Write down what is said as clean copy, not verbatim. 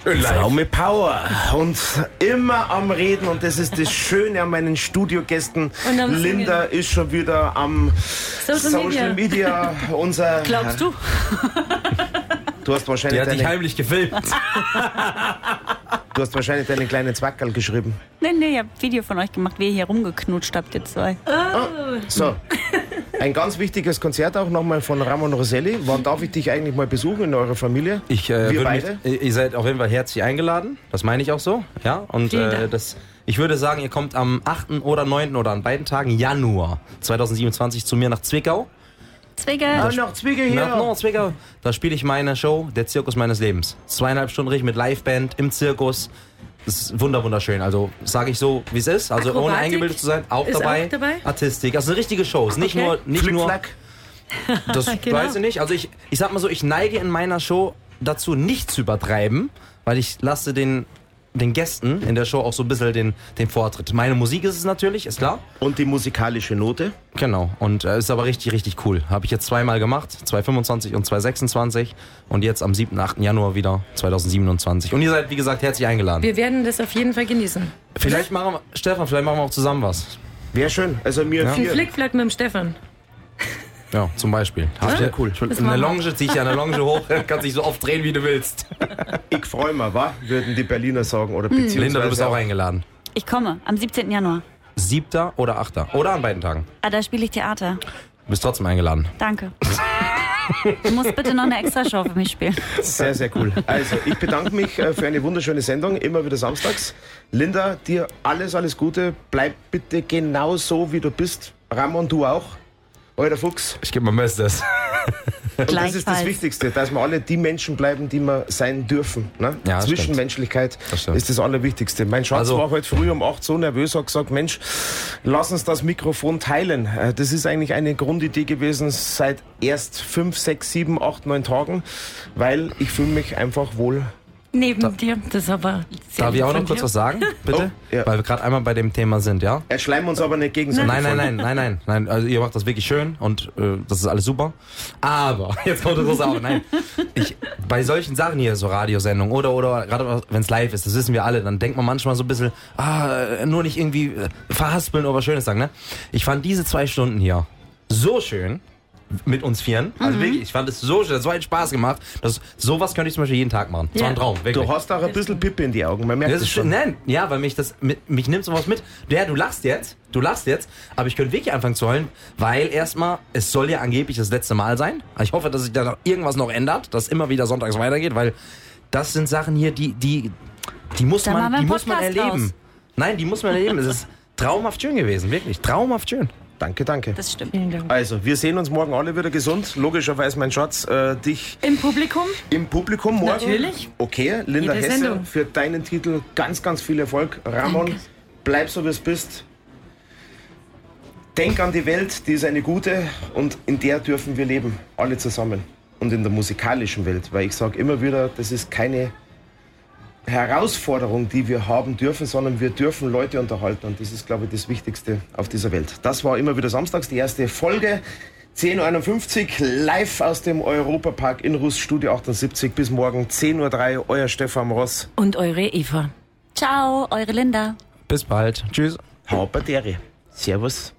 Schön live. Frau mit Power und immer am Reden und das ist das Schöne an meinen Studiogästen. Linda ist schon wieder am Social Media. Unser Glaubst du? Du hast wahrscheinlich Die hat dich heimlich gefilmt. Du hast wahrscheinlich deinen kleinen Zwackerl geschrieben. Nee, ich hab ein Video von euch gemacht, wie ihr hier rumgeknutscht habt, ihr zwei. So, ein ganz wichtiges Konzert auch nochmal von Ramon Rosselli. Wann darf ich dich eigentlich mal besuchen in eurer Familie? Wir beide? Ihr seid auf jeden Fall herzlich eingeladen. Das meine ich auch so. Ja? Und ich würde sagen, ihr kommt am 8. oder 9. oder an beiden Tagen Januar 2027 zu mir nach Zwickau. Zwickau. Nach Zwickau hier. Nach Zwickau. Da spiele ich meine Show, der Zirkus meines Lebens. 2,5 Stunden richtig mit Liveband im Zirkus. Das ist wunderschön. Also sage ich so, wie es ist. Also Akrobatik ohne eingebildet zu sein. Auch ist dabei. auch dabei? Artistik. Also richtige Shows. Nicht nur. Flick-Flack. Das Genau. weiß ich nicht. Also ich sag mal so, ich neige in meiner Show dazu, nicht zu übertreiben, weil ich lasse den Gästen in der Show auch so ein bisschen den Vortritt. Meine Musik ist es natürlich, ist klar. Und die musikalische Note? Genau. Und ist aber richtig cool. Habe ich jetzt 2-mal gemacht, 2025 und 2026 und jetzt am 7. 8. Januar wieder 2027. Und ihr seid, wie gesagt, herzlich eingeladen. Wir werden das auf jeden Fall genießen. Vielleicht machen wir auch zusammen was. Wäre schön. Also mir Ein vier. Flickflack mit dem Stefan. Ja, zum Beispiel. Sehr cool. Eine Longe, zieh ich eine Longe hoch, kannst dich so oft drehen, wie du willst. Ich freue mich, wa? Würden die Berliner sagen. Oder beziehungsweise Linda, du bist auch eingeladen. Ich komme am 17. Januar. 7. oder 8. Oder an beiden Tagen. Da spiele ich Theater. Du bist trotzdem eingeladen. Danke. Du musst bitte noch eine extra Show für mich spielen. Sehr, sehr cool. Also, ich bedanke mich für eine wunderschöne Sendung, immer wieder samstags. Linda, dir alles Gute. Bleib bitte genau so, wie du bist. Ramon, du auch. Euer Fuchs. Ich gebe mein Bestes. Und das ist das Wichtigste, dass wir alle die Menschen bleiben, die wir sein dürfen. Ne? Ja, das Zwischenmenschlichkeit ist das Allerwichtigste. Mein Schatz war heute früh um 8 so nervös, hat gesagt, Mensch, lass uns das Mikrofon teilen. Das ist eigentlich eine Grundidee gewesen seit erst 5, 6, 7, 8, 9 Tagen, weil ich fühle mich einfach wohl. Neben dir. Das ist aber sehr Darf ich auch lieb noch von kurz dir. was sagen, bitte? Oh, ja. Weil wir gerade einmal bei dem Thema sind, ja? Schleimen uns aber nicht gegenseitig. Nein. Also ihr macht das wirklich schön und das ist alles super. Aber, jetzt kommt das auch. Nein. Bei solchen Sachen hier, so Radiosendungen oder gerade wenn es live ist, das wissen wir alle, dann denkt man manchmal so ein bisschen, nur nicht irgendwie verhaspeln oder was Schönes sagen, ne? Ich fand diese 2 Stunden hier so schön. Mit uns Vieren. Also wirklich, ich fand es so schön, so einen Spaß gemacht. Sowas könnte ich zum Beispiel jeden Tag machen. Das war ein Traum, wirklich. Du hast auch ein bisschen Pippe in die Augen, man merkt Das das ist schon. Nein, ja, weil mich nimmt sowas mit. Ja, du lachst jetzt, aber ich könnte wirklich anfangen zu heulen, weil erstmal, es soll ja angeblich das letzte Mal sein. Ich hoffe, dass sich da noch irgendwas noch ändert, dass immer wieder sonntags weitergeht, weil das sind Sachen hier, die muss Da machen wir man einen Podcast erleben. raus. Nein, die muss man erleben. Es ist traumhaft schön gewesen, wirklich. Traumhaft schön. Danke. Das stimmt. Vielen Dank. Also, wir sehen uns morgen alle wieder gesund. Logischerweise, mein Schatz, dich Im Publikum? im Publikum morgen. Natürlich. Okay, Linda Jede Hesse, Sendung. für deinen Titel ganz viel Erfolg. Ramon, Danke. bleib so, wie es bist. Denk an die Welt, die ist eine gute und in der dürfen wir leben, alle zusammen. Und in der musikalischen Welt, weil ich sage immer wieder, das ist keine Herausforderung, die wir haben dürfen, sondern wir dürfen Leute unterhalten und das ist, glaube ich, das Wichtigste auf dieser Welt. Das war immer wieder samstags, die erste Folge, 10.51 Uhr, live aus dem Europapark in Rust, Studio 78, bis morgen 10.03 Uhr, euer Stefan Ross. Und eure Eva. Ciao, eure Linda. Bis bald. Tschüss. Hauptsache. Servus.